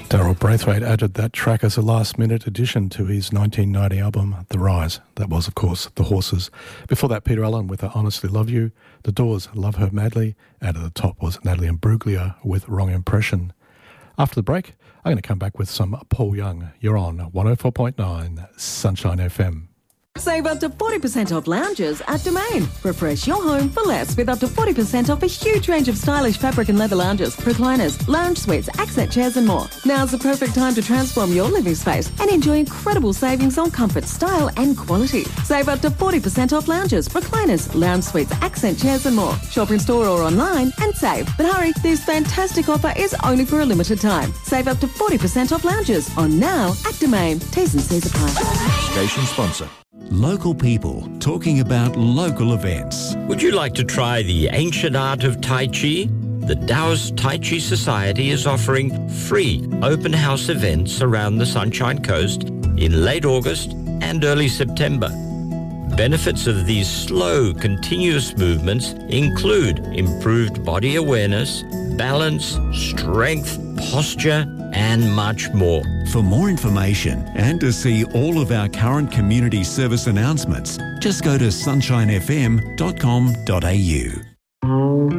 Daryl Braithwaite added that track as a last-minute addition to his 1990 album, The Rise. That was, of course, The Horses. Before that, Peter Allen with I Honestly Love You. The Doors, Love Her Madly. And at the top was Natalie Imbruglia with Wrong Impression. After the break, I'm going to come back with some Paul Young. You're on 104.9 Sunshine FM. Save up to 40% off lounges at Domain. Refresh your home for less with up to 40% off a huge range of stylish fabric and leather lounges, recliners, lounge suites, accent chairs and more. Now's the perfect time to transform your living space and enjoy incredible savings on comfort, style and quality. Save up to 40% off lounges, recliners, lounge suites, accent chairs and more. Shop in store or online and save. But hurry, this fantastic offer is only for a limited time. Save up to 40% off lounges on now at Domain. T's and C's apply. Station sponsor. Local people talking about local events. Would you like to try the ancient art of Tai Chi? The Taoist Tai Chi Society is offering free open house events around the Sunshine Coast in late August and early September. Benefits of these slow, continuous movements include improved body awareness, balance, strength, posture, and much more. For more information and to see all of our current community service announcements, just go to sunshinefm.com.au.